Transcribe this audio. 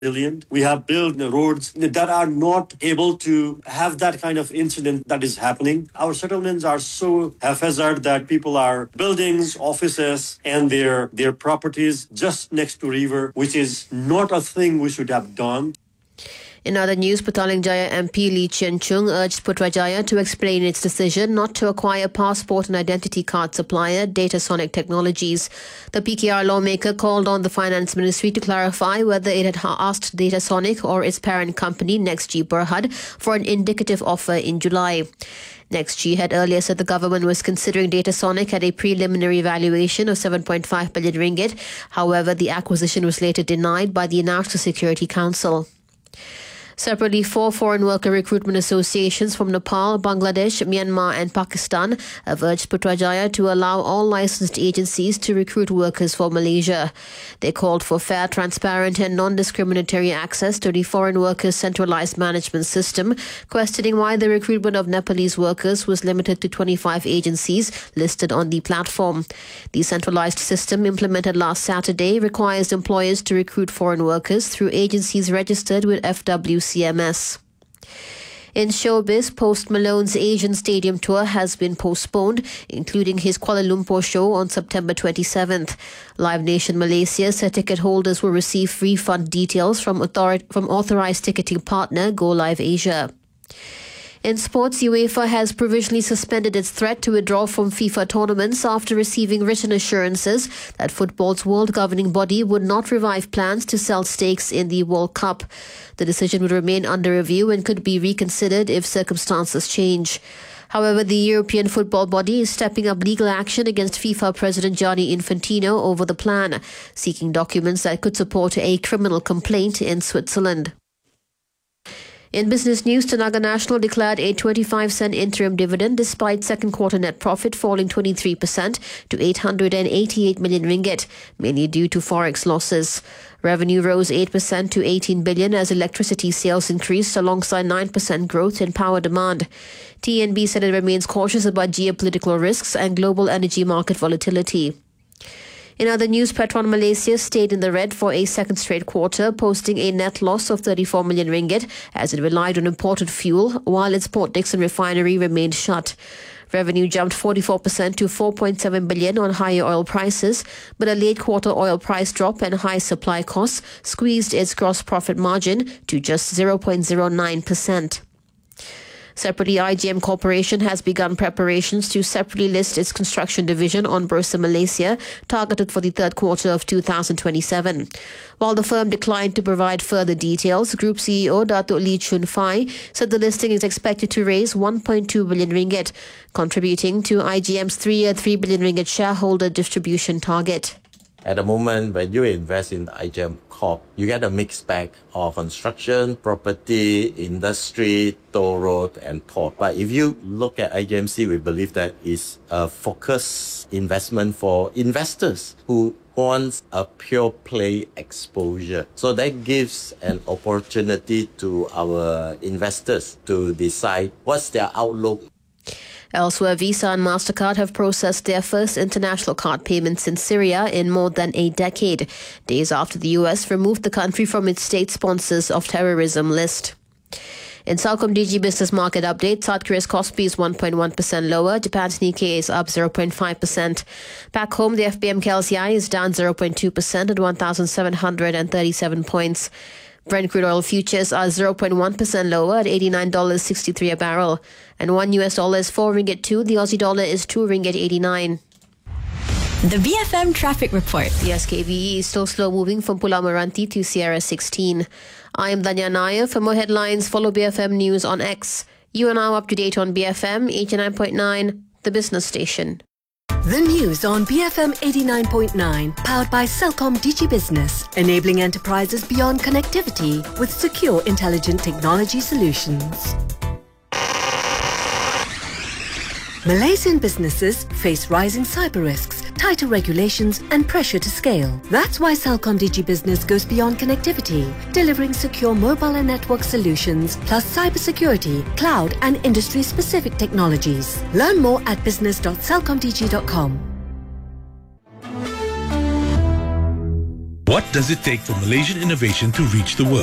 resilient. We have built roads that are not able to have that kind of incident that is happening. Our settlements are so haphazard that people are buildings, offices, and their properties just next to river, which is not a thing we should have done. In other news, Petaling Jaya MP Lee Chien Chung urged Putrajaya to explain its decision not to acquire passport and identity card supplier Datasonic Technologies. The PKR lawmaker called on the Finance Ministry to clarify whether it had asked Datasonic or its parent company NextG Berhad for an indicative offer in July. NextG had earlier said the government was considering Datasonic at a preliminary valuation of 7.5 billion ringgit. However, the acquisition was later denied by the National Security Council. Separately, 4 foreign worker recruitment associations from Nepal, Bangladesh, Myanmar and Pakistan have urged Putrajaya to allow all licensed agencies to recruit workers for Malaysia. They called for fair, transparent and non-discriminatory access to the foreign workers' centralised management system, questioning why the recruitment of Nepalese workers was limited to 25 agencies listed on the platform. The centralised system implemented last Saturday requires employers to recruit foreign workers through agencies registered with FWCMS. In showbiz, Post Malone's Asian Stadium tour has been postponed, including his Kuala Lumpur show on September 27th. Live Nation Malaysia said ticket holders will receive refund details from authorised ticketing partner Go Live Asia. In sports, UEFA has provisionally suspended its threat to withdraw from FIFA tournaments after receiving written assurances that football's world governing body would not revive plans to sell stakes in the World Cup. The decision would remain under review and could be reconsidered if circumstances change. However, the European football body is stepping up legal action against FIFA President Gianni Infantino over the plan, seeking documents that could support a criminal complaint in Switzerland. In business news, Tenaga Nasional declared a 25-cent interim dividend despite second quarter net profit falling 23% to 888 million ringgit, mainly due to forex losses. Revenue rose 8% to 18 billion as electricity sales increased alongside 9% growth in power demand. TNB said it remains cautious about geopolitical risks and global energy market volatility. In other news, Petron Malaysia stayed in the red for a second straight quarter, posting a net loss of 34 million ringgit as it relied on imported fuel, while its Port Dickson refinery remained shut. Revenue jumped 44% to 4.7 billion on higher oil prices, but a late quarter oil price drop and high supply costs squeezed its gross profit margin to just 0.09%. Separately, IGM Corporation has begun preparations to separately list its construction division on Bursa Malaysia, targeted for the third quarter of 2027. While the firm declined to provide further details, Group CEO Datuk Lee Chun Fai said the listing is expected to raise 1.2 billion ringgit, contributing to IGM's 3-year 3 billion ringgit shareholder distribution target. At the moment, when you invest in IGM Corp, you get a mixed bag of construction, property, industry, toll road, and port. But if you look at IGMC, we believe that is a focused investment for investors who wants a pure play exposure. So that gives an opportunity to our investors to decide what's their outlook. Elsewhere, Visa and MasterCard have processed their first international card payments in Syria in more than a decade, days after the US removed the country from its state sponsors of terrorism list. In CelcomDigi Business Market Update, South Korea's Kospi is 1.1% lower, Japan's Nikkei is up 0.5%. Back home, the FBM KLCI is down 0.2% at 1,737 points. Brent crude oil futures are 0.1% lower at $89.63 a barrel. And $1 is 4 ringgit 2. The Aussie dollar is 2 ringgit 89. The BFM Traffic Report. The SKVE is still slow moving from Pulau Meranti to Sierra 16. I am Danya Nair. For more headlines, follow BFM News on X. You are now up to date on BFM 89.9, the business station. The news on BFM 89.9, powered by CelcomDigi Business, enabling enterprises beyond connectivity with secure, intelligent technology solutions. Malaysian businesses face rising cyber risks, tighter regulations and pressure to scale. That's why CelcomDigi Business goes beyond connectivity, delivering secure mobile and network solutions, plus cybersecurity, cloud and industry-specific technologies. Learn more at business.celcomdigi.com. What does it take for Malaysian innovation to reach the world?